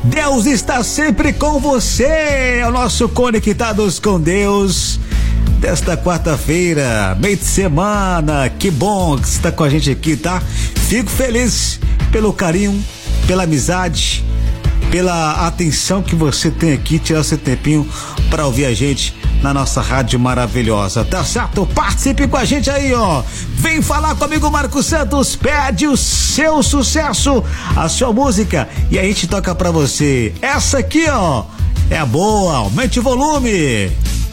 Deus está sempre com você. É o nosso Conectados com Deus desta quarta-feira, meio de semana. Que bom que você está com a gente aqui, tá? Fico feliz pelo carinho, pela amizade, pela atenção que você tem aqui, tirar seu tempinho para ouvir a gente na nossa rádio maravilhosa, tá certo? Participe com a gente aí, ó. Vem falar comigo, Marcos Santos. Pede o seu sucesso, a sua música, e a gente toca pra você. Essa aqui, ó, é a boa. Aumente o volume.